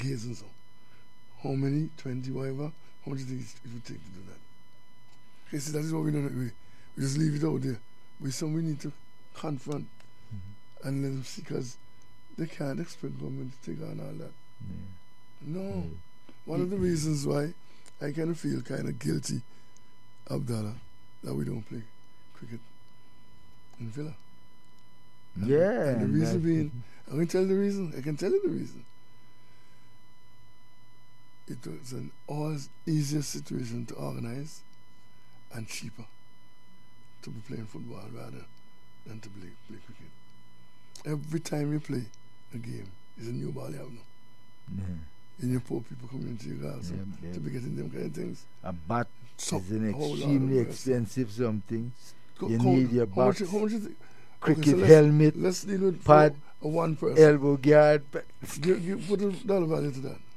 gates and so. How many? 20, whatever? How much do you think it would take to do that? Okay, see, that is what we don't. We just leave it out there. But it's something we need to confront and let them see, because they can't expect government to take on all that. No. One of the reasons why I kind of feel kind of guilty, Abdallah, that we don't play cricket in Villa. And the reason being, I can tell you the reason. I can tell you the reason. It was an always easier situation to organize and cheaper to be playing football rather than to play cricket. Every time you play a game, it's a new ball you have now. In your poor people community, you also to be getting them kind of things. A bat is an extremely expensive something. You need your bat. How much is it? Cricket helmet, let's deal with pad, one person. elbow guard. You put a dollar value to that.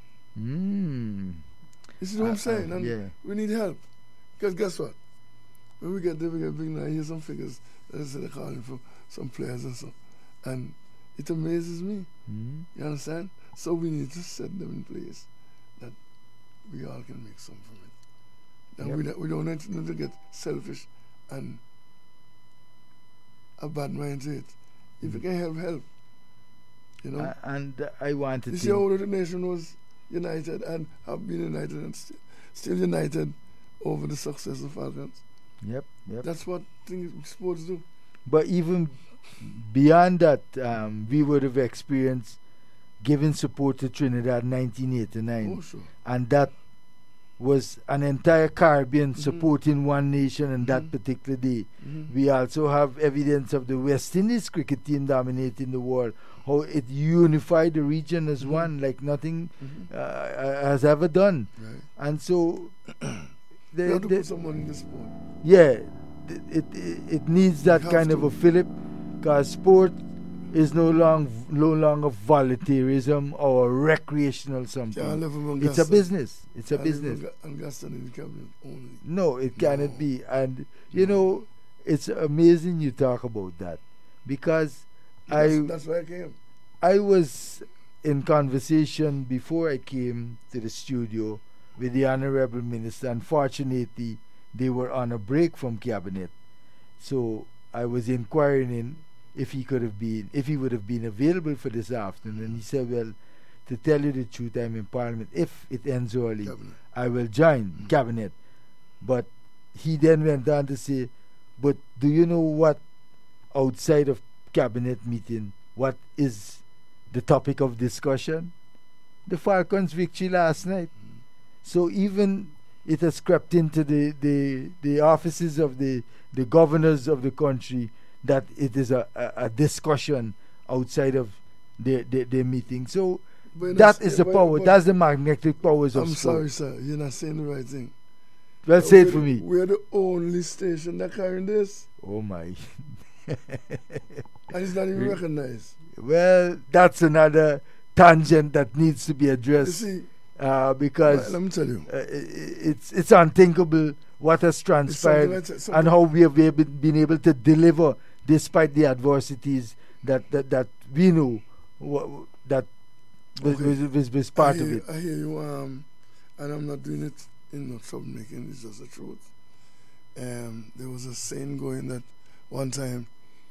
You see what I'm saying? And we need help. Because guess what? When we get there, we get big now. Here's some figures that they're calling for some players and so. And it amazes me. You understand? So we need to set them in place that we all can make some from it. And we don't need to get selfish and a bad mind to it. If you can help. You know? And I want to see how the nation was united and have been united and still united over the success of Falcons. Yep. That's what sports do. But even beyond that, we would have experienced giving support to Trinidad in 1989. Oh, sure. And that was an entire Caribbean supporting one nation on that particular day. We also have evidence of the West Indies cricket team dominating the world, how it unified the region as one like nothing has ever done. Right. And so you have to put someone in the sport. Yeah, it needs that kind of a fillip, because sport is no longer volunteerism or recreational something. It's a business. It's a business. No, it cannot be. And you know, it's amazing you talk about that, because that's why I came. I was in conversation before I came to the studio with the Honorable Minister. Unfortunately, they were on a break from cabinet, so I was inquiring in if he would have been available for this afternoon. And he said, well, to tell you the truth, I'm in Parliament. If it ends early, cabinet. I will join cabinet. But he then went on to say, but do you know what, outside of cabinet meeting, what is the topic of discussion? The Falcons' victory last night. So even it has crept into the offices of the governors of the country that it is a discussion outside of their meeting. So that is the power. That's the magnetic powers of sport. I'm sorry, sir. You're not saying the right thing. Well, say it for me. We're the only station that carrying this. Oh, my. And it's not even recognized. Well, that's another tangent that needs to be addressed. You see, because let me tell you, it's unthinkable what has transpired something and how we have been able to deliver despite the adversities that we know that was part of it. I hear you, and I'm not doing it in no troublemaking. It's just the truth. There was a saying going that one time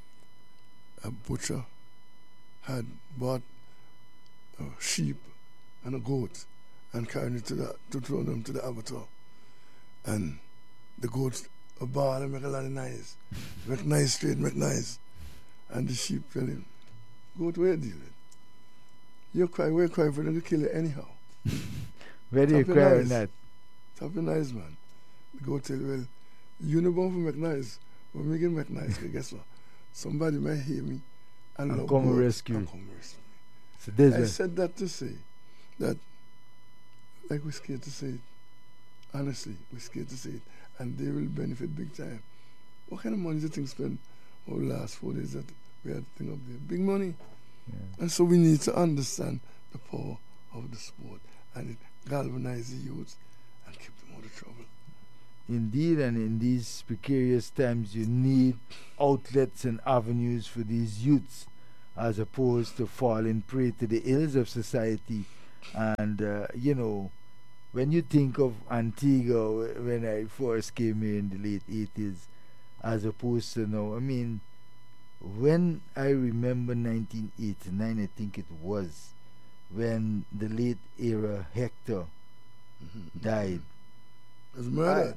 a butcher had bought a sheep and a goat and carried it to throw them to the abattoir, and the goats a ball and make a lot of noise. Make nice straight, make nice. And the sheep tell him, goat, where you deal with? We're crying for them to kill you anyhow. Where do you cry on that? Stop your nice, man. The goat tell you, well, you know born for make nice, but we can make nice, because guess what? Somebody might hear me and come rescue me. So I said that to say that, like we're scared to say it, honestly, we're scared to say it, and they will benefit big time. What kind of money do you think spent over the last 4 days that we had to think up there? Big money. Yeah. And so we need to understand the power of the sport, and it galvanize the youth and keep them out of trouble. Indeed, and in these precarious times, you need outlets and avenues for these youths, as opposed to falling prey to the ills of society And when you think of Antigua when I first came here in the late 80s, as opposed to now, I mean, when I remember 1989, I think it was, when the late era Hector died. It was murder.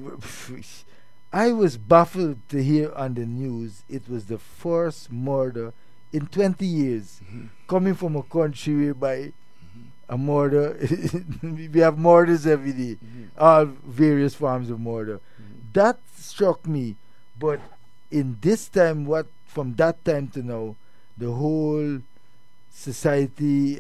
I was baffled to hear on the news it was the first murder in 20 years coming from a country whereby a murder, we have murders every day, all various forms of murder. That struck me, but in this time, from that time to now, the whole society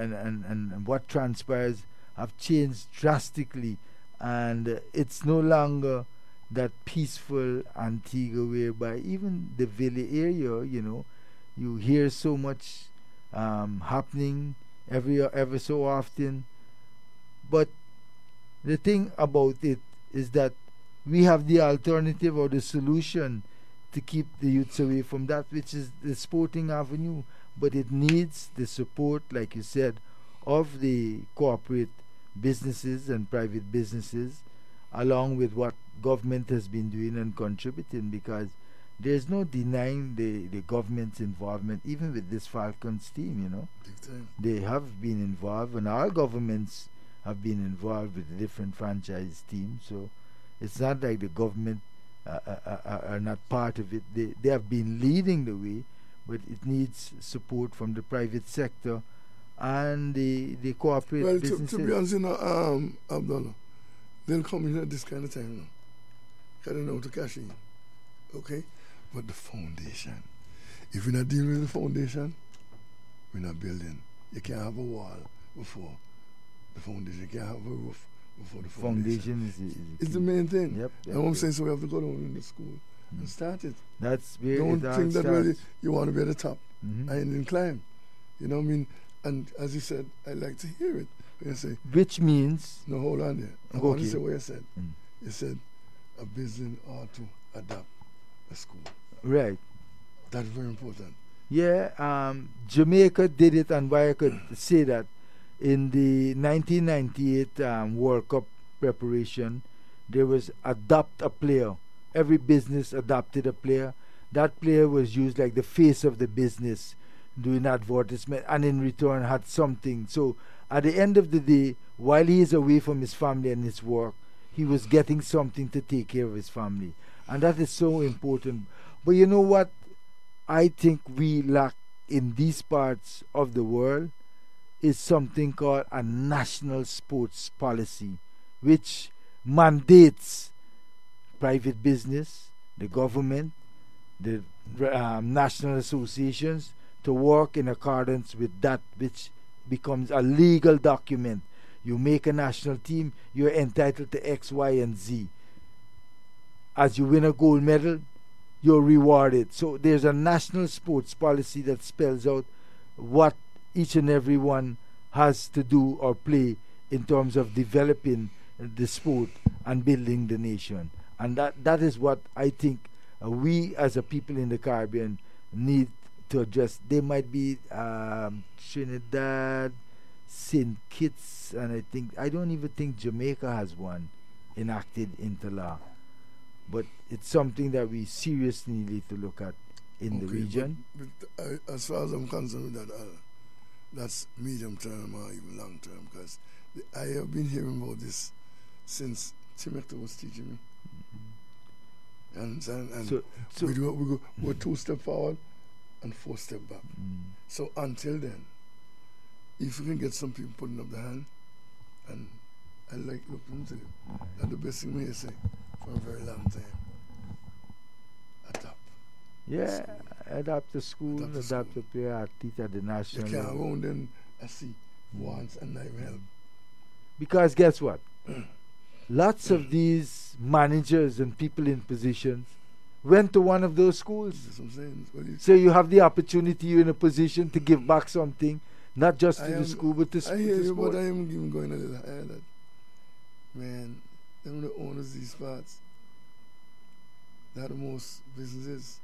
and what transpires have changed drastically, and it's no longer that peaceful Antigua whereby even the Valley area, you hear so much happening ever so often. But the thing about it is that we have the alternative or the solution to keep the youths away from that, which is the sporting avenue. But it needs the support, like you said, of the corporate businesses and private businesses, along with what government has been doing and contributing, because there's no denying the government's involvement, even with this Falcons team, Big time. They have been involved, and our governments have been involved with the different franchise teams. So it's not like the government are not part of it. They have been leading the way, but it needs support from the private sector and the corporate Well, businesses. to be honest, Abdullah, they'll come in at this kind of time now. I don't know to cash in. Okay? But the foundation. If we're not dealing with the foundation, we're not building. You can't have a wall before the foundation. You can't have a roof before the foundation. It's the main thing. Yep. And what I'm saying, so we have to go down in the school and start it. That's where Don't it all think that starts. really you want to be at the top Mhm. and then climb. You know what I mean? And as you said, I like to hear it. When you say, Which means, no, hold on there. I want to Okay. say what you said. Mm. You said a business ought to adapt a school. right. That's very important. Yeah, Jamaica did it, and why I could say that in the 1998 World Cup preparation, there was adopt a player. Every business adopted a player. That player was used like the face of the business, doing advertisement, and in return had something. So at the end of the day, while he is away from his family and his work, he was getting something to take care of his family, and that is so important. But you know what? I think we lack in these parts of the world is something called a national sports policy, which mandates private business, the government, the national associations to work in accordance with that, which becomes a legal document. You make a national team, you're entitled to X, Y, and Z. As you win a gold medal, you're rewarded. So there's a national sports policy that spells out what each and every one has to do or play in terms of developing the sport and building the nation. And that is what I think we as a people in the Caribbean need to address. They might be Trinidad, St. Kitts, and I don't even think Jamaica has one enacted into law. But it's something that we seriously need to look at in the region. But as far as I'm concerned with that, that's medium term or even long term, because I have been hearing about this since Timothy was teaching me. And So we're 2 steps forward and 4 steps back. So until then, if you can get some people putting up their hand, and I like looking to it, that's the best thing we say for a very long time. Adapt. yeah, adapt the school, Adapt the adapt school. the player, athlete at the You national can't level. go and I see once and not even help. Because guess what? Lots of these managers and people in positions went to one of those schools. That's what I'm saying. Well, So you have the opportunity, you're in a position to give back something, not just to I the am- school, but to I hear to you, but sport. I am even going a little higher. That man, them the owners of these parts. That the most businesses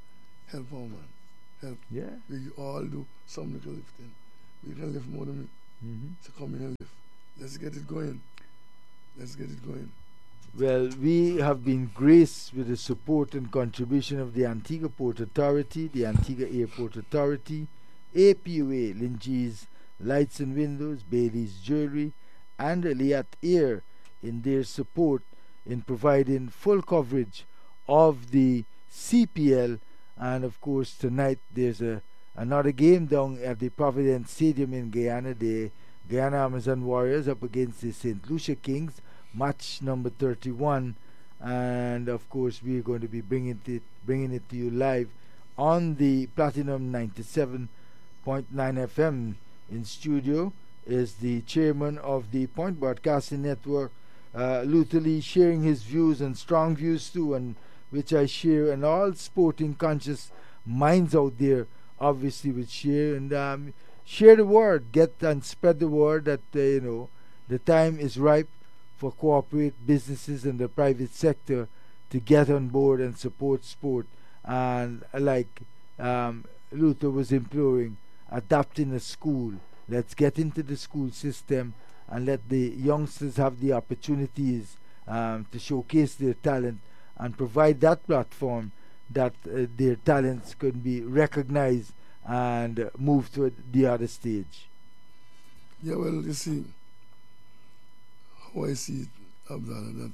help out, man. Help. Yeah. We all do some little lifting. We can lift more than So come in and live. Let's get it going. Let's get it going. Well, we have been graced with the support and contribution of the Antigua Port Authority, the Antigua Airport Authority, APUA, Lingees Lights and Windows, Bailey's Jewelry, and Eliat Air in their support in providing full coverage of the CPL. And of course, tonight there's another game down at the Providence Stadium in Guyana. The Guyana Amazon Warriors up against the St. Lucia Kings, match number 31, and of course we're going to be bringing it to you live on the Platinum 97.9 FM. In studio is the chairman of the Point Broadcasting Network, Luther Lee, sharing his views, and strong views too, and which I share, and all sporting conscious minds out there obviously would share, and share the word, get and spread the word that the time is ripe for corporate businesses and the private sector to get on board and support sport. And like Luther was imploring, adapting a school. Let's get into the school system and let the youngsters have the opportunities to showcase their talent and provide that platform that their talents could be recognized and move to the other stage. Yeah, well, you see, how I see it, Abdallah, that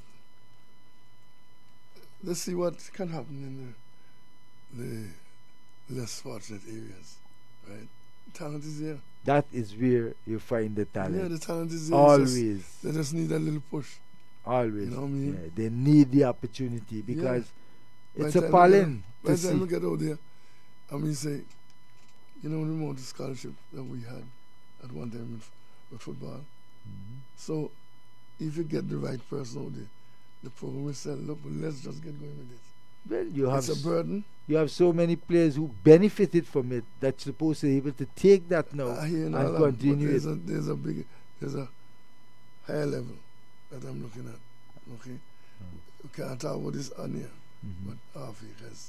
let's see what can happen in the less fortunate areas, right? Talent is there. That is where you find the talent. Yeah, the talent is there. Always. They just need a little push. Always. You know what I mean? Yeah, they need the opportunity because it's By a the pollen. By the time we get out there, I mean, say, the amount of scholarship that we had at one time with football. So, if you get the right person out there, the program will say, look, let's just get going with it. Well, it's a burden. You have so many players who benefited from it that's supposed to be able to take that now and continue it. There's a higher level that I'm looking at. Okay, we can't talk about this on here, but off here, because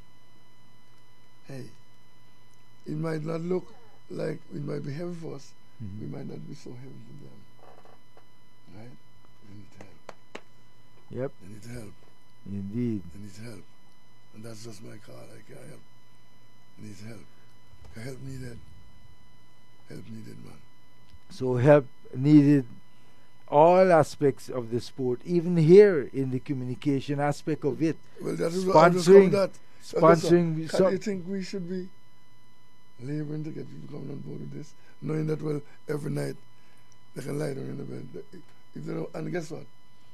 hey, it might not look like it might be heavy for us. We might not be so heavy for them. Right? They need help. Yep. They need help. Indeed. They need help. And that's just my call. I can't help. I need help. Help needed. Help needed, man. So help needed all aspects of the sport, even here in the communication aspect of it. Well, that is sponsoring that. Sponsoring. How do you think we should be laboring to get people coming on board with this, knowing that, well, every night they can lie down in the bed. If they don't, and guess what?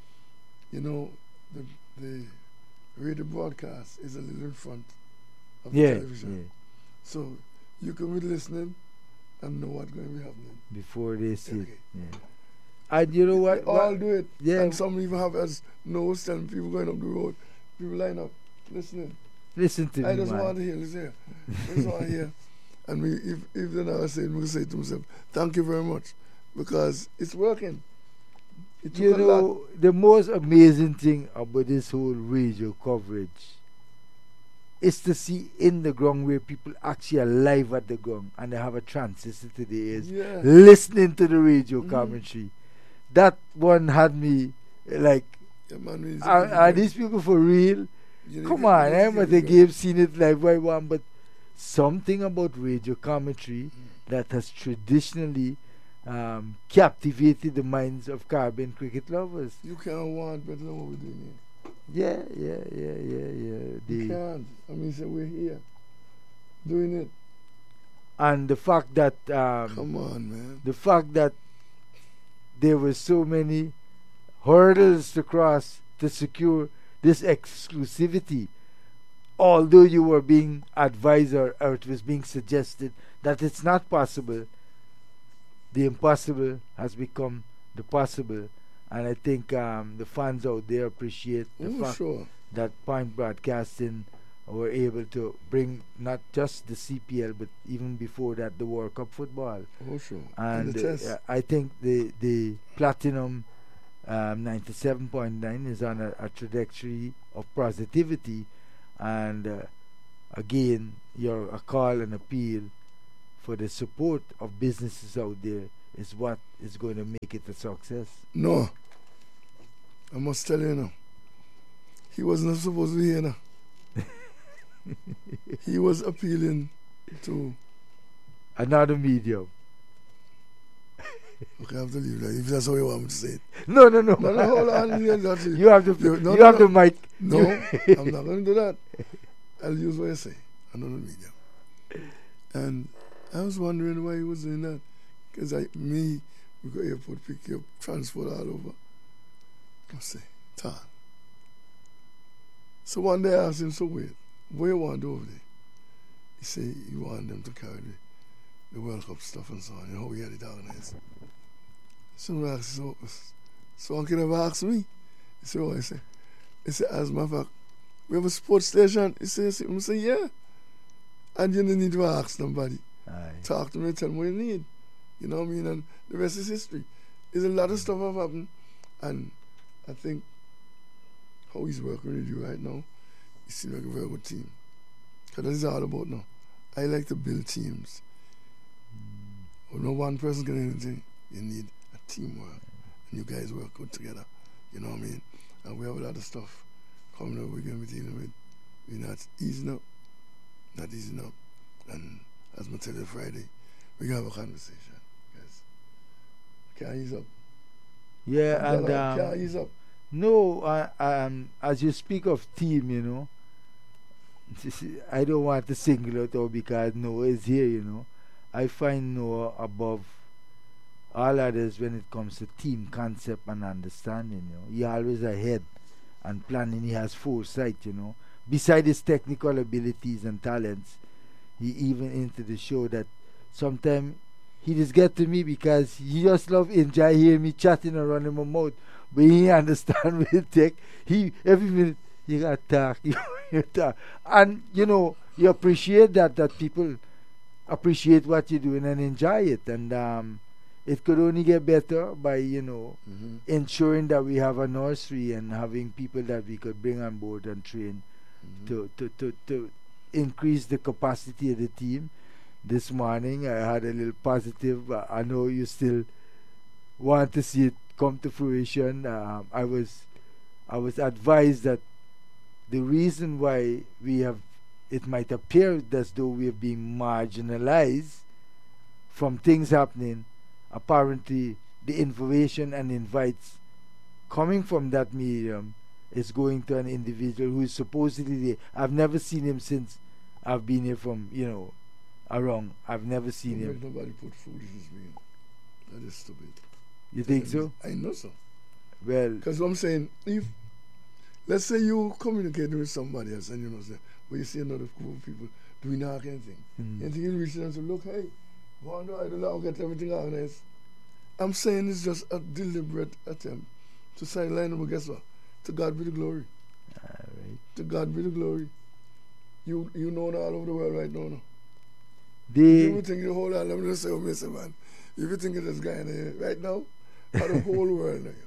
The radio broadcast is a little in front of the television. Yeah. So you can be listening and know what's going to be happening before they see it. Yeah. And you know what? They all do it. Yeah. And some even have as notes telling people going up the road. People line up, listening. Listen to me, I just man. want to hear. Listen here. I just want to hear. And if they never say it, we say to myself, thank you very much. Because it's working. You know, the most amazing thing about this whole radio coverage is to see in the ground where people actually are live at the ground and they have a transistor to their ears, listening to the radio commentary. That one had me like, are these people for real? Come on, I'm at the game, seen it live by one, but something about radio commentary that has traditionally captivated the minds of Caribbean cricket lovers. You can't want better than what we're doing here. Yeah. You can't. I mean, so we're here doing it. And the fact that come on, man. The fact that there were so many hurdles to cross to secure this exclusivity, although you were being advised or it was being suggested that it's not possible, the impossible has become the possible. And I think the fans out there appreciate the fact that Point Broadcasting were able to bring not just the CPL but even before that the World Cup football. And I think the Platinum 97.9 is on a trajectory of positivity, and again, a call and appeal for the support of businesses out there is what is going to make it a success. No. I must tell you now. He was not supposed to be here now. He was appealing to... Another medium. Okay, I have to leave that if that's how you want me to say it. No. No, hold on. You have the the mic. No, I'm not going to do that. I'll use what I say. Another medium. And I was wondering why he was doing that. Because we go airport, pick you up, transport all over. I say, Tal. So one day I asked him, so wait, what you want to do over there? He said, you want them to carry the World Cup stuff and so on, and how we had it organized. So I asked, so one can ever ask me? He said, what? He said, as a matter of fact, we have a sports station. He said, yeah. And you don't need to ask somebody. Aye. Talk to me, tell me what you need. You know what I mean? And the rest is history. There's a lot of stuff have happened. And I think how he's working with you right now, he seems like a very good team. Because that's all about now. I like to build teams. Well, no one person can do anything. You need a teamwork. And you guys work good together. You know what I mean? And we have a lot of stuff coming up we're going to be dealing with. We're not easing up. Not easing up. And as I tell you Friday, we're going to have a conversation. Guys, can't ease up. Yeah, and can't ease up. No, as you speak of team, you know, I don't want to single out all because Noah is here, you know. I find Noah above all others when it comes to team concept and understanding, you know. He always ahead and planning. He has foresight, you know. Beside his technical abilities and talents, he even into the show that sometimes he just get to me because he just love enjoy hearing me chatting and running my mouth. But he understand with tech. He every minute you got talk, you talk. And you know, you appreciate that people appreciate what you're doing and enjoy it. And it could only get better by, you know, ensuring that we have a nursery and having people that we could bring on board and train to increase the capacity of the team. This morning I had a little positive. I know you still want to see it come to fruition. I was advised that the reason why it might appear as though we are being marginalized from things happening, apparently the information and invites coming from that medium is going to an individual who is supposedly there. I've never seen him since I've been here from, you know, around. I've never seen him. Nobody put foolishness in. That is stupid. You think so? I know so. Well, because what I'm saying, if let's say you communicate with somebody else and you know, say, well, you see another group of people doing that kind of thing, and you reach out and say, look, hey, wonder I don't know, I'll get everything organized. I'm saying it's just a deliberate attempt to sideline them, but guess what? To God be the glory. all right. To God be the glory. You know all over the world right now. No? They You think the whole lot, let me just say, man, if you think of this guy in here right now, or the whole world now.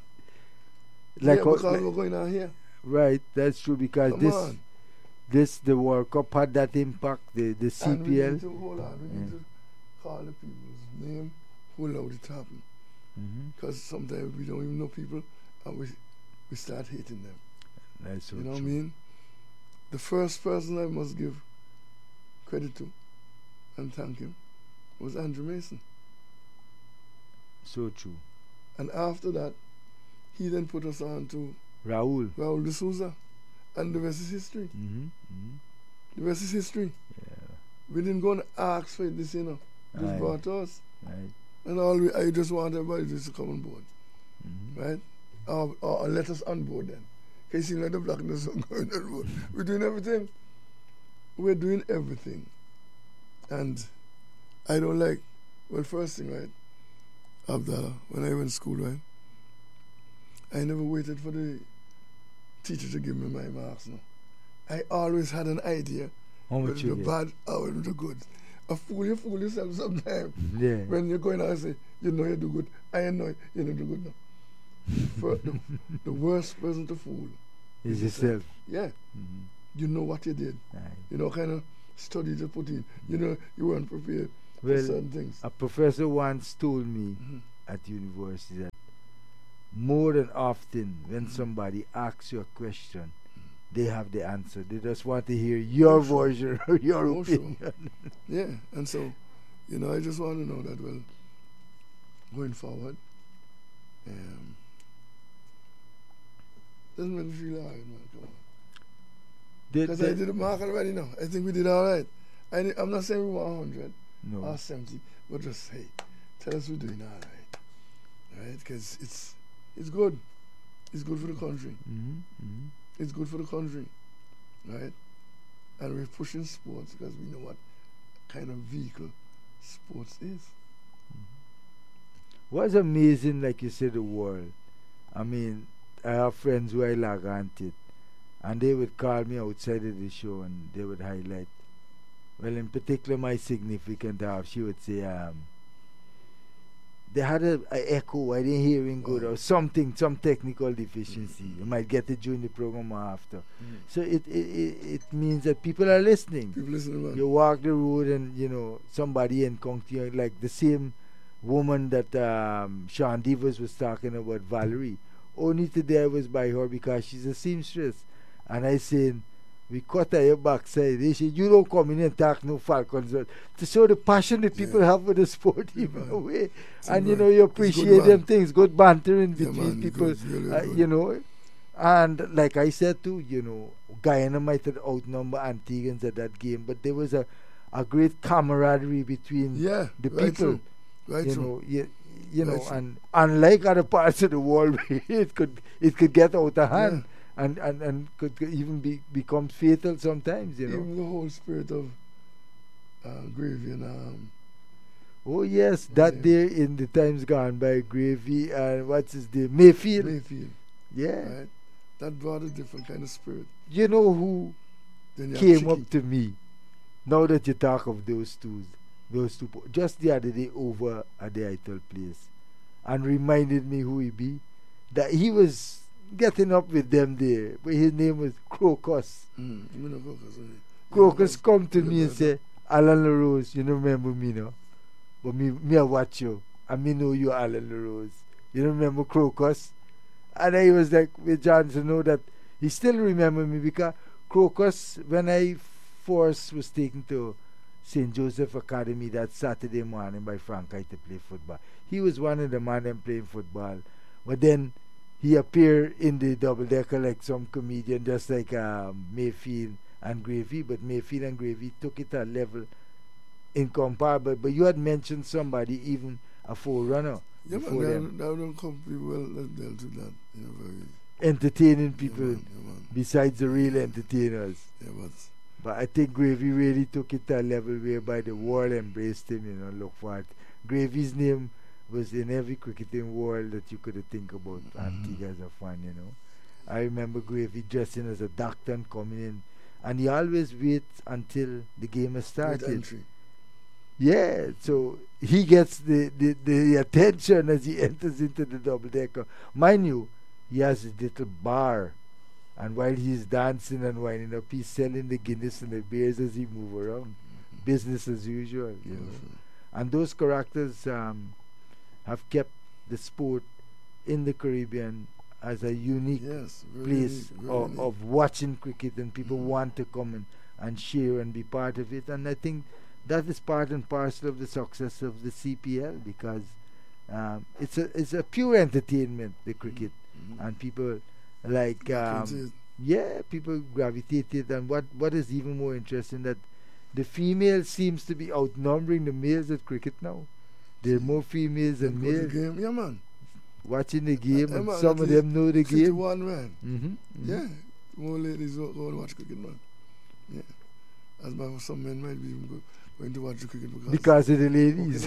like Yeah, how- because we're going on here. right, that's true because Come on. the World Cup had that impact, the And we CPL. need to, hold on, we need to call the people's name who allowed it to happen. Because sometimes we don't even know people and we start hating them. That's so You know what I true. mean? The first person I must give credit to and thank him was Andrew Mason. So true. And after that, he then put us on to Raul. Raul D'Souza. And the rest is history. The rest is history. Yeah. We didn't go and ask for this, you know. Just Aye. brought to us. Right. And I just want everybody just to come on board. Right? Or let us on board then. Because you see like the blackness going on board. We're doing everything. We're doing everything. And I don't like, well, first thing, right? Abdallah, when I went to school, right? I never waited for the teacher to give me my marks, no. I always had an idea How whether much the you get? bad or whether the good. You fool yourself sometimes. Yeah. When you're going out and say, you know you do good, I know you don't do good now. For the worst person to fool Is yourself. Yeah. You know what you did. Aye. You know, kind of study to put in. You know, you weren't prepared. for Well, certain things. a professor once told me Mhm. at university that more than often when Mhm. somebody asks you a question, they have the answer. They just want to hear your Oh, sure. version or your Oh, sure. opinion. Yeah, and so, I just want to know that, well, going forward, um, doesn't make me feel hard, man. Come on. The- Because I the- did a mark already now. I think we did all right. I'm not saying we were 100 no. or 70, but just, hey, tell us we're doing all right. Right? Because it's good. It's good for the country. Mm-hmm. It's good for the country. Right? And we're pushing sports because we know what kind of vehicle sports is. What's amazing, like you said, the world. I mean, I have friends who I lag on it, and they would call me outside of the show and they would highlight. Well, in particular, my significant half, she would say, they had a echo, I didn't hear him good, or something, some technical deficiency. You might get it during the program or after. So it means that people are listening. People listening, man. You walk the road and, somebody encounter you, like the same woman that Sean Devers was talking about, Valerie. Only today I was by her because she's a seamstress. And I said, we cut her backside. They said, you don't come in and talk no Falcons. To show the passion that people have for the sport, even a way. And, you appreciate them things, good bantering between people, good. And like I said too, Guyana might have outnumbered Antiguans at that game, but there was a great camaraderie between the people. True. Right, true. And unlike other parts of the world, it could get out of hand. And could even become fatal sometimes, Even the whole spirit of Gravy and oh yes, that day in the times gone by, Gravy and what's his name, Mayfield. Yeah, right? That brought a different kind of spirit. You know who came up to me? Now that you talk of those two, just the other day over at the Ital place, and reminded me who he be. That he was getting up with them there, but his name was Crocus. Crocus come to me and say, Alan LaRose, you don't remember me, no? But me I watch you, and me know you Alan LaRose. You don't remember Crocus? And I was like, with John to know that he still remember me, because Crocus, when I first was taken to St. Joseph Academy that Saturday morning by Frankai to play football, he was one of the men playing football. But then he appeared in the double decker like some comedian, just like Mayfield and Gravy. But Mayfield and Gravy took it to a level incomparable. But you had mentioned somebody, even a forerunner. Yeah, man, that don't come pretty well. They'll do that. Very entertaining people, man. Besides the real entertainers. Yeah, but I think Gravy really took it to a level whereby the world embraced him. Look for it. Gravy's name was in every cricketing world that you could think about. Antigua as a fan, I remember Gravy dressing as a doctor and coming in, and he always waits until the game has started. Yeah, so he gets the attention as he enters into the double decker. Mind you, he has a little bar, and while he's dancing and winding up, he's selling the Guinness and the beers as he move around. Business as usual, And those characters have kept the sport in the Caribbean as a unique place of watching cricket, and people want to come and share and be part of it. And I think that is part and parcel of the success of the CPL, because it's a pure entertainment, the cricket, and people like people gravitated. And what is even more interesting, that the females seems to be outnumbering the males at cricket now. There are more females than males. Yeah, man. Watching the game, and some of them know the game. 51, man. Yeah, more ladies go and watch cricket, man. Yeah, as some men might be even going to watch the cricket because of the ladies.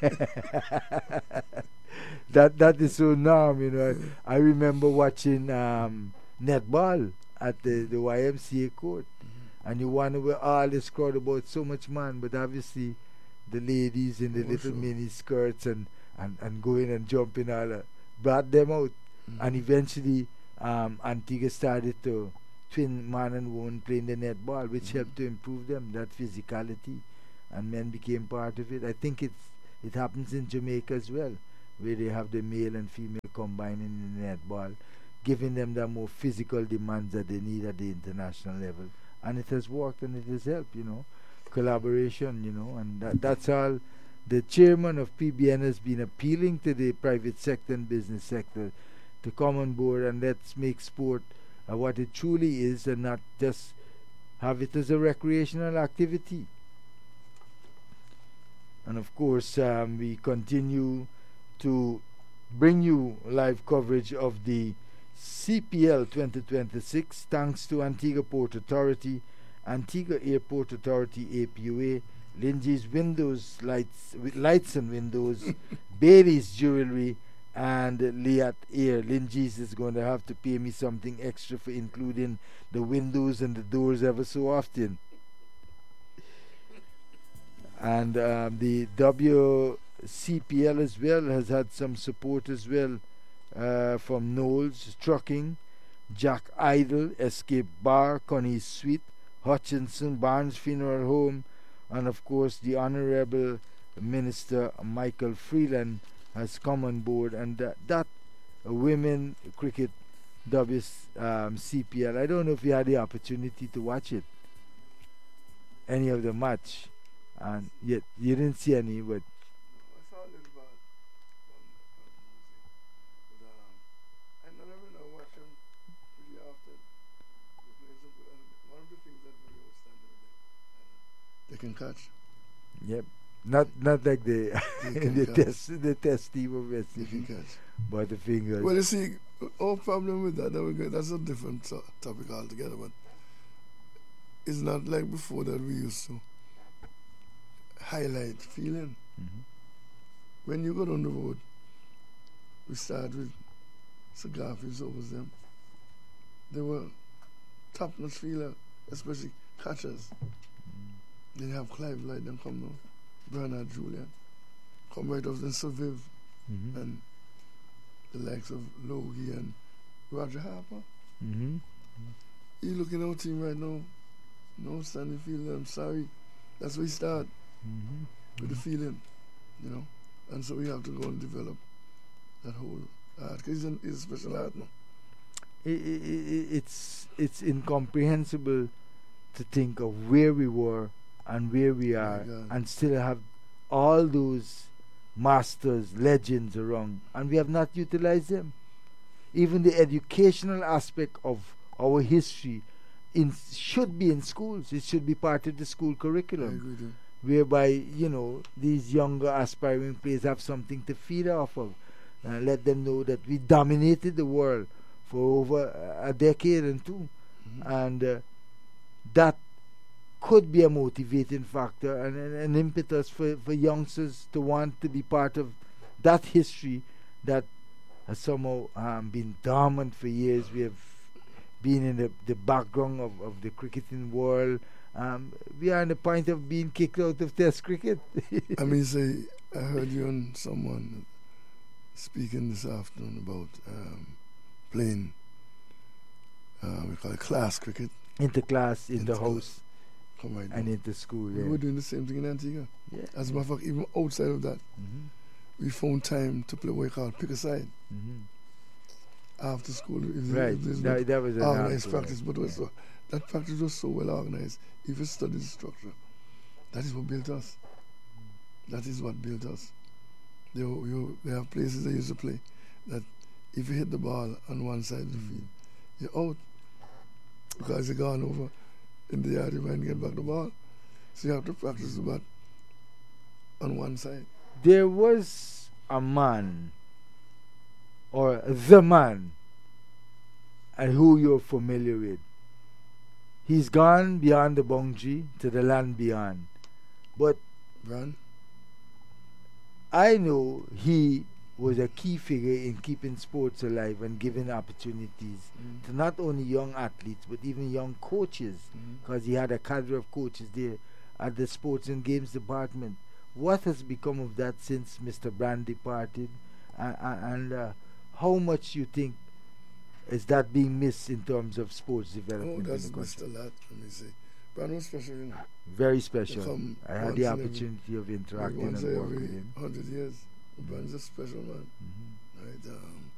that is so norm, I remember watching netball at the YMCA court, and you wonder where all this crowd about so much man, but obviously the ladies in the little mini skirts and going and jumping all brought them out. And eventually Antigua started to twin man and woman playing the netball, which helped to improve them, that physicality. and men became part of it. I think it happens in Jamaica as well, where they have the male and female combining in netball, giving them the more physical demands that they need at the international level. And it has worked and it has helped, collaboration, and that's all. The chairman of PBN has been appealing to the private sector and business sector to come on board and let's make sport what it truly is and not just have it as a recreational activity. And of course, we continue to bring you live coverage of the CPL 2026 thanks to Antigua Port Authority, Antigua Airport Authority APUA, Lindsay's lights and windows, Bailey's jewelry, and Liat Air. Lindsay's is going to have to pay me something extra for including the windows and the doors ever so often. And the WCPL as well has had some support as well from Knowles Trucking, Jack Idle, Escape Bar, Connie's Suite, Hutchinson, Barnes Funeral Home, and of course the Honorable Minister Michael Freeland has come on board, and that women cricket CPL. I don't know if you had the opportunity to watch it, any of the match, and yet you didn't see any, but I saw a little bit but I never watch them pretty often. One of the things that really outstanding with them, they can catch. yep, not like the They can catch. the test team of West They can Indies, catch. but the fingers. Well, you see, our problem with that's a different topic altogether, but it's not like before that we used to highlight feeling. Mhm. When you go down the road, we start with cigar fields over them. They were top-notch feeler, especially catchers. Then you have Clive Light, them come now, Bernard Julian, come right off then Saviv, Mhm. and the likes of Logie and Roger Harper. Mhm. You look at our team right now, no standing fielder, I'm sorry. That's where we start, Mhm. with the feeling, and so we have to go and develop that whole art, because it's a special art now. It's incomprehensible to think of where we were and where we are, God. and still have all those masters, legends around, and we have not utilized them. Even the educational aspect of our history should be in schools. It should be part of the school I curriculum, agree with you. whereby these younger aspiring players have something to feed off of. Let them know that we dominated the world for over a decade and two, and that could be a motivating factor and an impetus for youngsters to want to be part of that history that has somehow been dormant for years. We have been in the background of the cricketing world. We are on the point of being kicked out of Test cricket. I mean, say, I heard you and someone speaking this afternoon about playing, we call it class cricket. Interclass, in the Interclass. house, Come right and now. into school. We Yeah. were doing the same thing in Antigua. Yeah. As a matter of fact, even outside of that, Mhm. we found time to play what we call pick a side Mhm. after school. Right. There's no That was an organized answer, practice, right. but also, that practice was so well organized. If you study the structure, that is what built us. That is what built us. They have places they used to play that if you hit the ball on one side of the field, you're out because you're gone over in the yard. You might get back the ball, so you have to practice the bat on one side. There was a man, or the man, and who you're familiar with. He's gone beyond the boundary to the land beyond. But Bran, I know he was a key figure in keeping sports alive and giving opportunities to not only young athletes but even young coaches, because he had a cadre of coaches there at the sports and games department. What has become of that since Mr. Brand departed, and how much you think is that being missed in terms of sports Oh, development in that's the missed country? a lot. Let me say, Bran was special, you know. Very They special. come I had once the in every- opportunity of like interacting once and working every with him. 100 years. Bran's a special man, Mhm. right?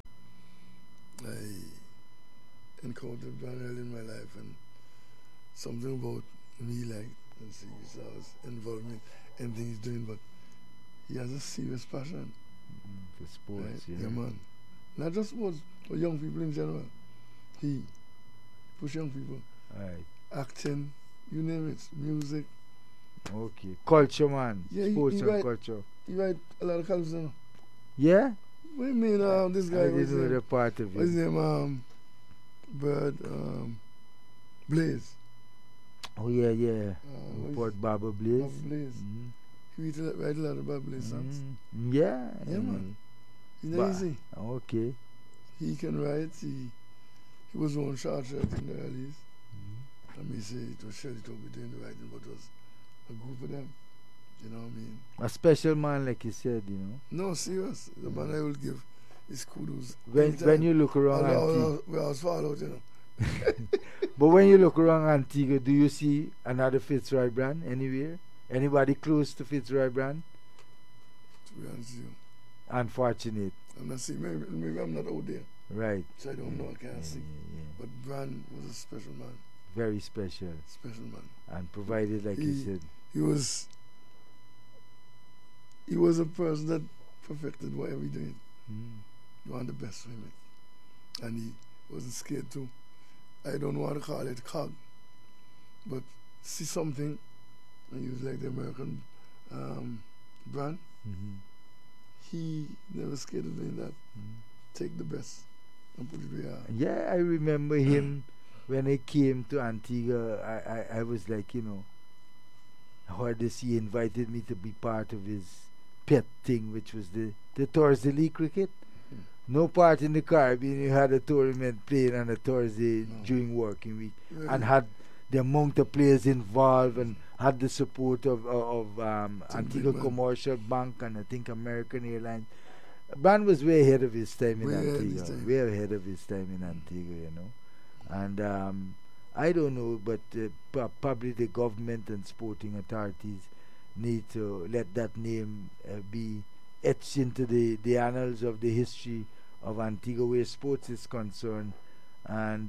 I encountered Bran early in my life, and something about me, like, and see, so I was involved in anything he's doing, but he has a serious passion, For right? sports, Yeah, man. Not just sports, but young people in general. He push young people, Right. acting, you name it, music. Okay. Culture, man. Yeah, Sports he and right. culture. He write a lot of columns, you know. Yeah? What do you mean, this I guy, what's didn't his know name? that part of What's his it. name? Bird, Blaze. Oh, yeah, yeah. What is Port it? Barber Blaze. Bob Blaze. Mhm. He write a lot about Blaze songs. Yeah. Yeah, man. He's not Ba- easy. Okay. He can write. He was on short shirt in the earlies. Let me say it was Shelly Toby doing the writing, but it was a group of them. You know what I mean? A special man, like you said, you know. No, serious. The man I will give his kudos. When you look around Antigua, we was far out, you know. but when you look around Antigua, do you see another Fitzroy Brand anywhere? Anybody close to Fitzroy Brand? To be honest with you, Unfortunate, I'm not seeing. Maybe I'm not out there, right? so I don't know. I can't see. Yeah. But Brand was a special man. Very special, Special man. and provided, like you said, He was a person that perfected whatever he did. You want the best for him. And he wasn't scared to. I don't want to call it cog, but see something and use like the American brand. He never scared of doing that. Take the best and put it where you are. Yeah, I remember him when I came to Antigua. I was like, you know, I heard this. He invited me to be part of his pet thing, which was the Thursday League cricket. No part in the Caribbean you had a tournament playing on a Thursday during working week, and had the amount of players involved, and had the support of Antigua Commercial Bank and I think American Airlines. Ban was way ahead of his time in Antigua. Way ahead of his time in Antigua, you know. And I don't know, but probably the government and sporting authorities need to let that name be etched into the annals of the history of Antigua where sports is concerned, and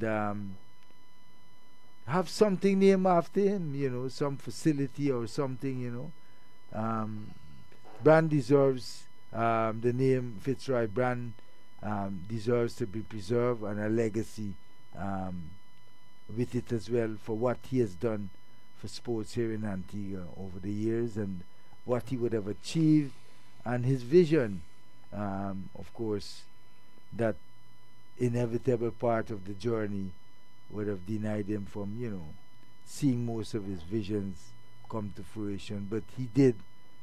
have something named after him, you know, some facility or something, you know. Brand deserves the name Fitzroy Brand deserves to be preserved, and a legacy with it as well for what he has done for sports here in Antigua over the years, and what he would have achieved, and his vision, of course, that inevitable part of the journey would have denied him from, you know, seeing most of his visions come to fruition. But he did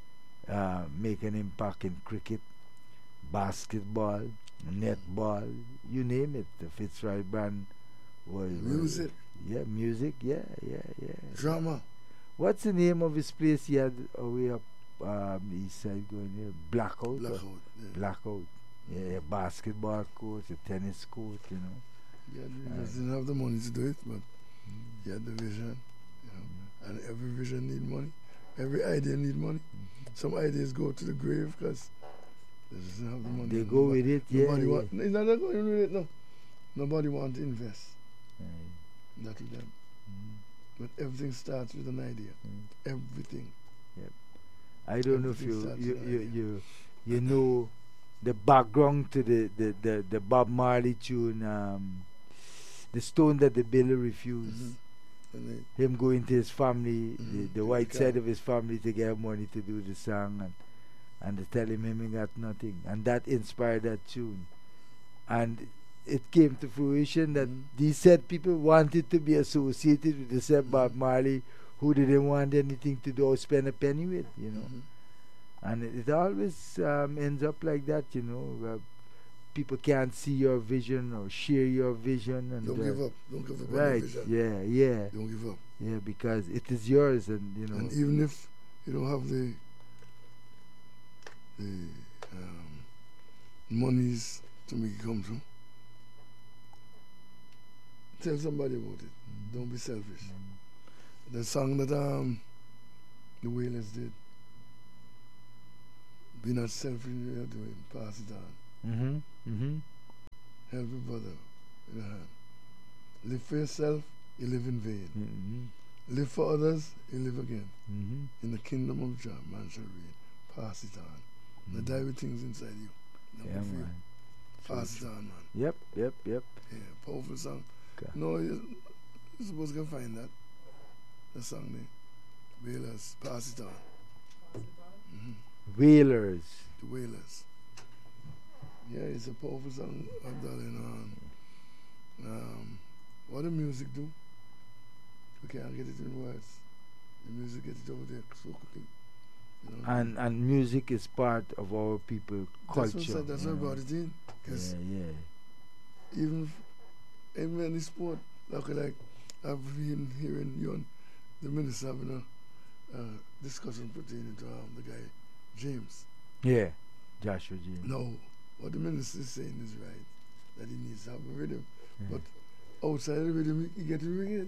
make an impact in cricket, basketball, netball, you name it. The Fitzroy Brand was music. Music, yeah. Drama. What's the name of his place he had away up the east side going there? Blackout. Blackout. Yeah, basketball court, a tennis court, you know. Yeah, he just didn't have the money to do it, but he had the vision, you know. And every vision need money. Every idea need money. Some ideas go to the grave because they just don't have the money. They go with it, nobody yeah. Want, it's not going with it, no. Nobody want to invest. Right. Not with them. But everything starts with an idea. Everything. Yep. I don't know if Everything you know the background to the Bob Marley tune, The Stone That the Builder Refused. Him going to his family, the white side of his family, to get money to do the song, and they tell him he got nothing, and that inspired that tune, and it came to fruition that these said people wanted to be associated with the said Bob Marley, who didn't want anything to do or spend a penny with, you know. And it always ends up like that, you know. People can't see your vision or share your vision, and don't give up. Don't give up on right, your vision. yeah. Don't give up. Yeah, because it is yours, and you know. And even if you don't have the monies to make it come true, tell somebody about it. Don't be selfish. The song that the Wailers did. Be not selfish in what you're doing. Pass it on. Mm-hmm. Mm-hmm. Help your brother with your hand. Live for yourself, you live in vain. Mm-hmm. Live for others, you live again. Mm-hmm. In the kingdom of Jah, man shall reign. Pass it on. Now die with things inside you. Not Yeah, good for you. man. Pass it on, man. Yep. Yeah, powerful song. Okay. No, you're supposed to find that. The song name. Wailers, pass it on. Wailers. The Wailers. Yeah, it's a powerful song, darling. What the music do? We can't get it in words. The music gets it over there so quickly. You know? And music is part of our people culture. That's what I brought it in. Because even in any sport, like I've been hearing you and the minister having a discussion pertaining to the guy James. Yeah, Joshua James. No, what the minister is saying is right, that he needs to have a rhythm. But outside of the rhythm, he get the wicked.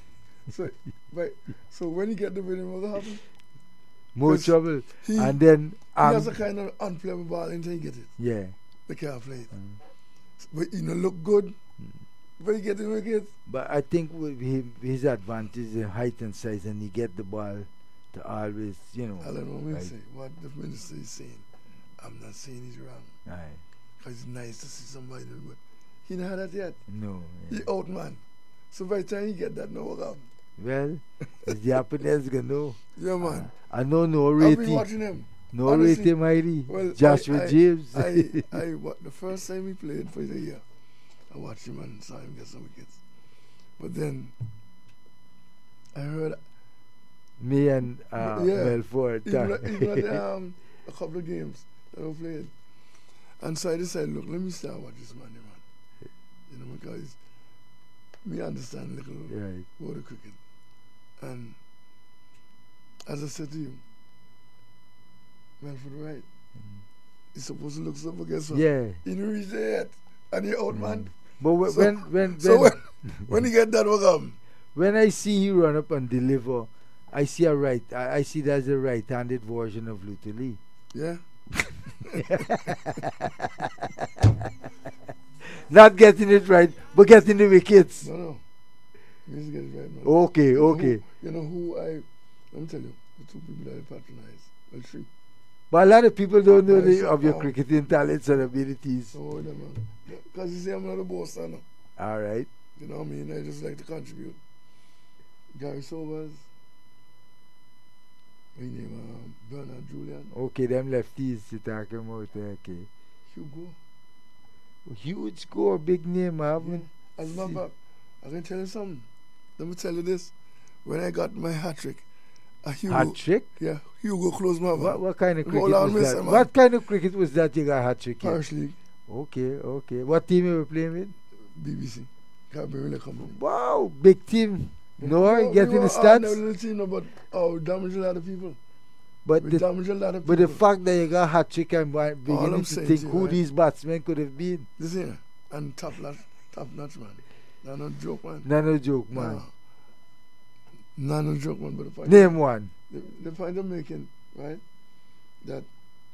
So when he get the rhythm, what happen? More trouble. And then he has a kind of unplayable ball until he get it. Yeah. They can't play it. But he don't look good. But he get the wicked. But I think with his advantage is height and size, and he get the ball to always, I don't know what say. What the minister is saying, I'm not saying he's wrong. Aye. Because it's nice to see somebody do it. He not had that yet. No. Yeah. He out, man. So by the time he get that, no what happen. Well, it's the Japanese gonna know. Yeah, man. I know no rating. I've been watching him. No Honestly, rating, Mighty. Well, Joshua James. The first time he played for the year, I watched him and saw him get some wickets. But then I heard me and Melford. Even at a couple of games that I played. And so I decided, look, let me start watch this man. Because me understand a little about the cricket. And as I said to you, Melford right. He's supposed to look so, but guess what? Yeah. He didn't reach there yet. And he out, man. But when he get that, what come? When I see he run up and deliver, I see I see that's a right-handed version of Luther Lee. Yeah. Not getting it right, but getting the wickets. No. He needs to get it right, man. Okay. You know who let me tell you, the two people that I patronize. Well, three. But a lot of people don't know of your cricketing talents and abilities. Oh, yeah, man. Because you see, I'm not a boss, no. All right. You know what I mean? I just like to contribute. Gary Sobers. My name Bernard Julian. Okay, them lefties you're talking about. Okay. Hugo. Huge score, big name, I haven't. Yeah. As a matter of fact, I can tell you something. Let me tell you this. When I got my hat trick, hat trick? Yeah, Hugo closed my mouth. What kind of cricket was that? What kind of cricket was that you got hat trick in? Parish League. Okay. What team you were playing with? BBC. Caribbean Company. Wow, big team. No, getting the stats. No, little team, but we damaged a lot of people. But the fact that you got hat trick and beginning to think who these batsmen could have been. This here, and top notch man. No joke, man. No joke, man. No joke, man. But the point name one. The point I'm making, right? That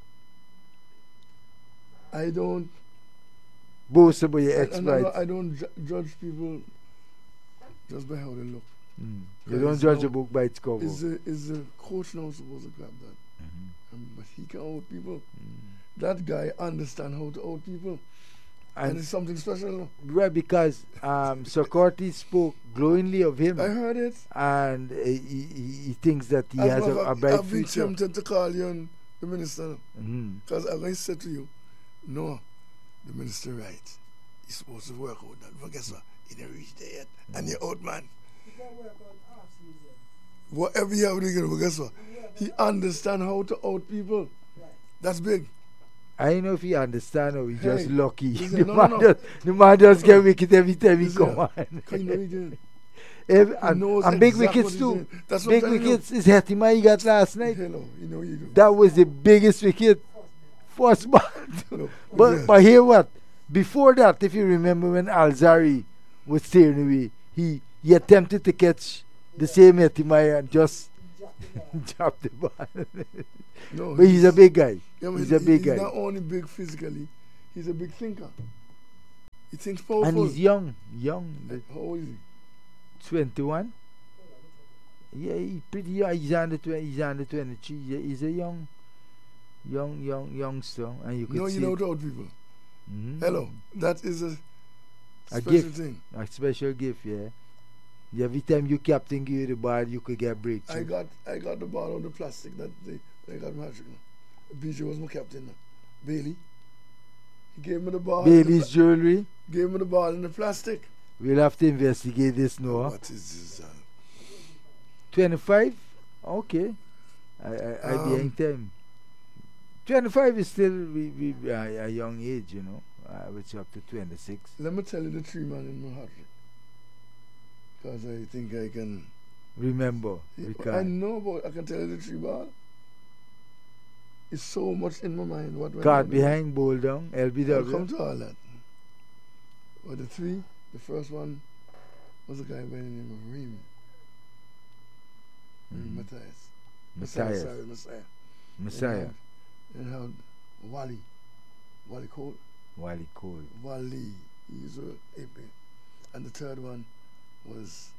I don't boast about your exploits. I don't judge people just by how they look. You don't judge a book by its cover. Is the coach now supposed to grab that? But he can out people. That guy understand how to out people. And it's something special. Right, because Sir Corty spoke glowingly of him. I heard it. And he thinks that he has a bright I've been future. tempted to call you and the minister. Because I'm going to say to you, no, the minister right. He's supposed to work out that. But guess what? He didn't reach there yet. And you're out, man. He can work on off season. Whatever you have to do, but guess what? He understand how to out people. Right. That's big. I don't know if he understand or he's just lucky. The man just get wicket every time he come on. Because you know he did. And big wickets too. Big wickets is Hetima he got last night. Hello, you know you do. That was the biggest wicket. First ball. But hear what? Before that, if you remember when Alzari was steering away, he attempted to catch the same Eddie Meyer just Jack the ball. drop the ball. No, But he's a big guy. yeah, he's a big he's guy. not only big physically, he's a big thinker. He thinks And powerful. he's young. How old is he? 21. Yeah, he's pretty young. He's under 20. He's under 23. He's a youngster, and you could No, see you know those people. Mhm. Hello, that is a A special gift. thing. A special gift, yeah. Every time you captain give you the ball, you could get I breakthrough. got the ball on the plastic that they got my hat. BJ was my captain. Now. Bailey. He gave me the ball. Bailey's jewelry. Gave me the ball in the plastic. We'll have to investigate this now. What is this? 25? Okay. I behind time. 25 is still a young age, you know. Which up to 26. Let me tell you the three man in my hat. Because I think I can. Remember, we I can. know, but I can tell you the three ball. It's so much in my mind. What went Caught on. behind, bowl down, I'll come LBW. to all that. But the three, the first one was a guy by the name of Remy. Remy Matthias. Matthias. Sorry, Messiah. Messiah. And how Wally Cole. Wally Cole. Wally. He's a AP. And the third one was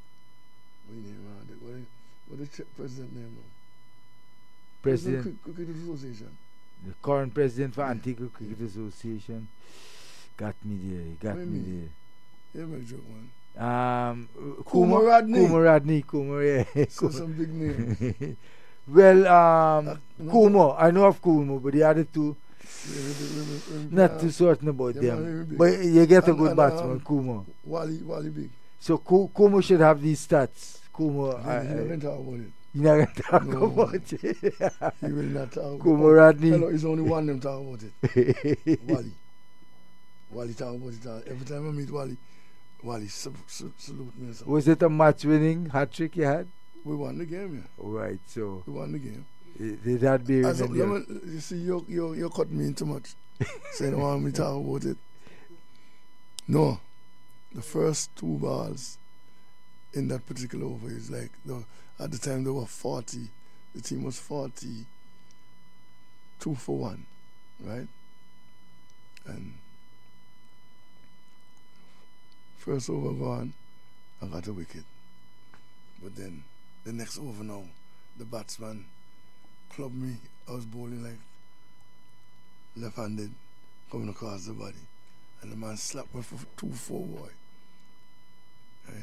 what the president name now? President, Cricket Association. the current president for Antigua Cricket Association. Got me there. Got What do you me mean? Yeah, make joke, man. there. Kumar Rodney. Kumar Rodney. Kumar, yeah. So some big names. Well, no. Kumo. I know of Kumo, but the other two, not too certain about Yeah, man, them. very big. But you get a And- good and, batsman, Kumo. Wally Big. So Kumo should have these stats. Kumo, He didn't talk about it. you're not going to talk No. about it. He will not talk about Kumo it. Rodney. Hello, he's only one them talk about it. Wally talk about it. Every time I meet Wally salute me or something. Was it a match-winning hat trick you had? We won the game, yeah. Right, so We won the game. did that be And so, remembered? you see, you're cutting me in too much. So you don't want me to talk about it. No. The first two balls in that particular over is like, at the time they were 40. The team was 40. 2 for 1. Right? And first over gone, I got a wicket. But then the next over now, the batsman clubbed me. I was bowling like left-handed, coming across the body. And the man slapped me for 2-4, boy. Right?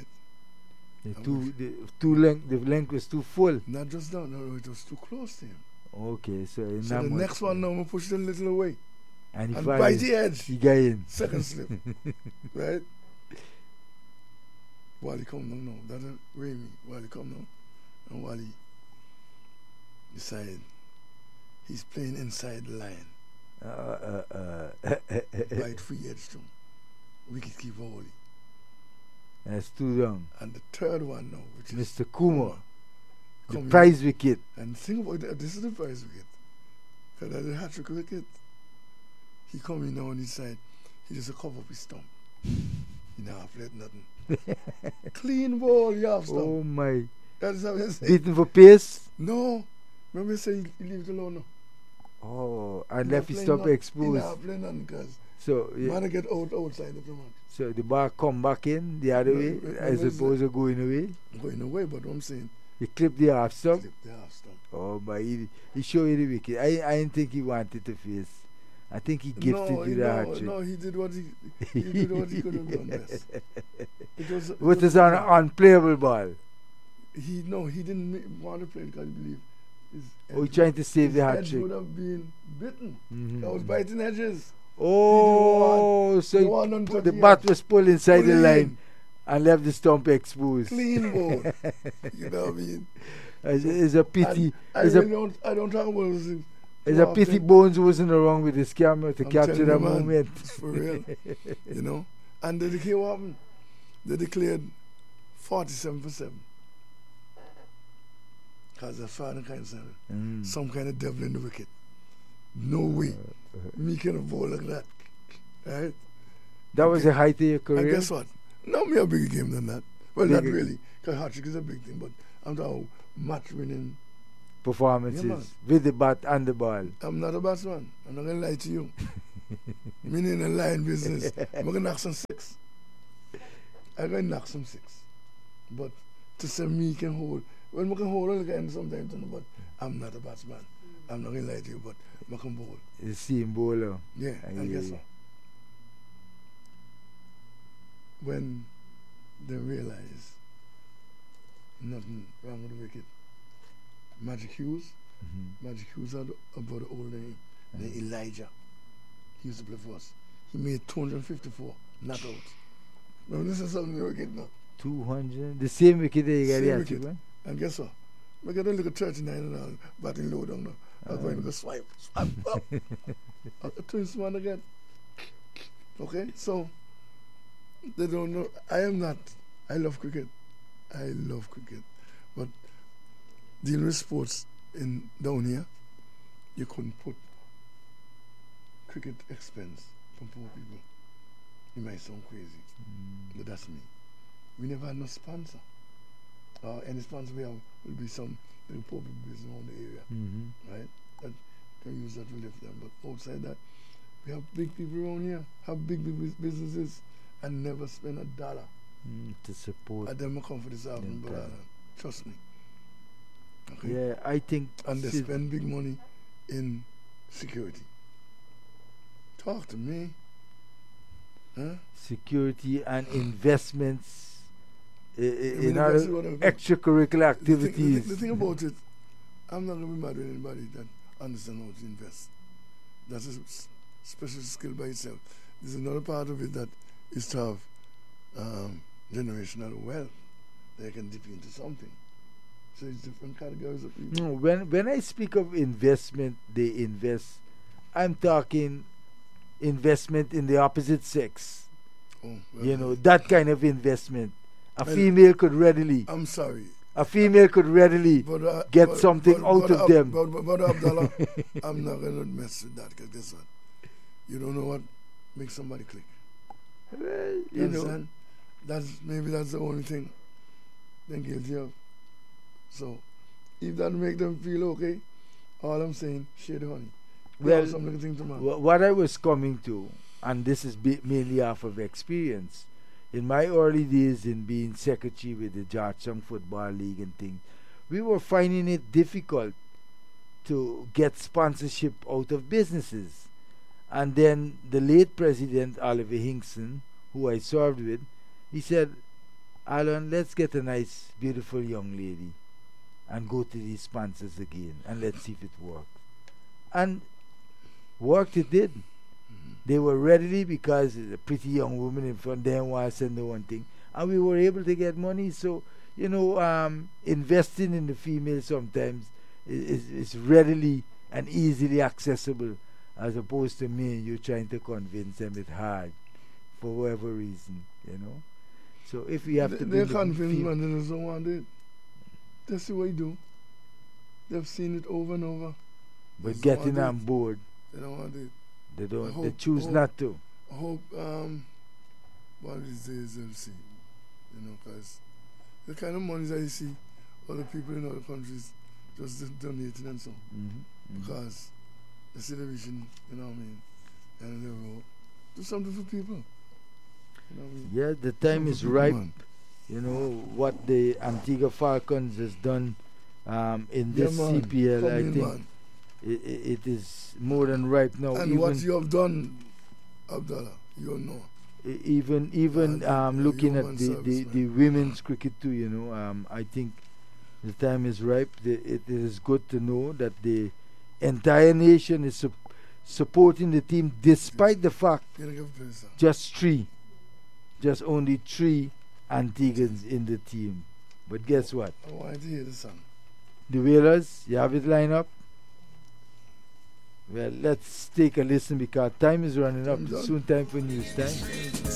The length was too full. Not just that, no, it was too close to him. Okay, so in So that the much- next one now, I pushed it a little away. and he And fired by it. the edge, He got in. second slip. Right? Wally come now, no. That's Remy. Wally come now. And Wally decided he's playing inside the line. Right free edge to him. Wicket keeper Wally. That's too young. And the third one now, which is Mr. Kumo, the Come prize wicket. And think about that, this is the prize wicket. Because that's the hat-trick wicket. He come in now on his side. He just a cover up his stump. He not played nothing. Clean ball, you have stump. Oh my. That is how I say. Beaten for pace. No. Remember you say he leave it alone now. Oh, and He left not his playing stop nothing. He exposed. not playing nothing because So, yeah, man get outside of the match. so the ball come back in the other way Right, as right, opposed to going away. Going away, but what I'm saying, He clipped the half stop. slip the half stump. Oh my, he showed you the wicket. I didn't think he wanted to face. I think he gifted you the hat trick. No, he did what he did what he could have done best. What is an unplayable ball? He didn't want to play because he believed his Oh, he edge- trying to save his the hat edge trick. would have been bitten. Mhm. I was biting edges. Oh, so he he want put to the bat was pulled inside the Pull line in. and left the stump exposed. Clean ball. You know what I mean? It's a pity. I It's really a I don't talk about those things. It's too a pity often. Bones wasn't around with his camera to I'm capture telling the you, man, moment. it's for real. You know? And they declared what happened? They declared 47 for 7. Because that's father kind of seven. Mm. Some kind of devil in the wicket. No way. Me can bowl like that. Right? That was the height of your And career. guess what? No, me a bigger game than that. Well, not Big really, because hat trick is a big thing, but I'm talking match winning. performances Yeah, man. with the bat and the ball. I'm not a batsman. I'm not going to lie to you. Meaning in line business, I'm going to knock some six. I'm going to knock some six. But to say me can hold, well, I can hold all the time sometimes, but I'm not a batsman. I'm not going to lie to you, but I can bowl. The seam bowler. Yeah, I guess so. When they realize nothing wrong with the wicket, Magic Hughes had about the older name, then Elijah. He used to play for us. He made 254 not out. Now this is something you get now. 200. The same wicket that you got Same the wicket. hat-trick, man. And guess what? I got a little 39 and all, batting low down now. I'm going to go swipe up. Twins one again. Okay, so they don't know. I love cricket. I love cricket. But dealing with sports down here, you couldn't put cricket expense from poor people. It might sound crazy, but that's me. We never had no sponsor. Any sponsor we have will be some little poor people business around the area, right? That can use that to lift them. But outside that, we have big people around here, have big businesses, and never spend $1 to support. And them come for this afternoon, but trust me. Okay? Yeah, I think. And they spend big money in security. Talk to me. Huh? Security and investments in that's other what I'm- extracurricular activities. The thing about it, I'm not going to be mad with anybody that understands how to invest. That's a special skill by itself. There's another part of it that is to have generational wealth. They can dip into something. So it's different categories of people. No, when I speak of investment, they invest. I'm talking investment in the opposite sex. Oh, well, You know, that kind of investment. A Well, female could readily. I'm sorry. A female could readily get something out of them. But Abdallah, I'm not going to mess with that, because guess what? You don't know what makes somebody click. Well, You understand? Maybe that's the only thing they're guilty of. So, if that make them feel okay, all I'm saying, share the honey. Well, some little thing to man. what I was coming to, and this is mainly off of experience, in my early days in being secretary with the Georgetown Football League and things, we were finding it difficult to get sponsorship out of businesses. And then the late president, Oliver Hinkson, who I served with, he said, Alan, let's get a nice, beautiful young lady and go to these sponsors again and let's see if it works. And worked it did. They were ready because a pretty young woman in front of them was saying the one thing. And we were able to get money. So, investing in the female sometimes is readily and easily accessible, as opposed to me, you're trying to convince them it's hard for whatever reason, So if we have to they're be convinced, man, they just don't want it. That's the way they do. They've seen it over and over. but They don't getting want on it. board, They don't want it. they don't. I They hope- choose hope- not to. I hope one of these days they'll see, because the kind of money that you see other people in other countries just donating and so, because they see the vision, you know what I mean, and they will do something for people. You know what I mean? Yeah, the time Something is for people, ripe. man. What the Antigua Falcons has done in this Yeah, man. CPL, Come I in, think man. it is more than ripe now. And what you have done, Abdallah, you know. Even And looking human at service, the man. women's cricket too, I think the time is ripe. It is good to know that the entire nation is supporting the team, despite the fact You don't give place, sir. just only 3 Antiguans in the team. But guess what? I wanted to hear the song. The Whalers, you have it lined up? Well, let's take a listen because time is running up. I'm It's done. soon time for news time.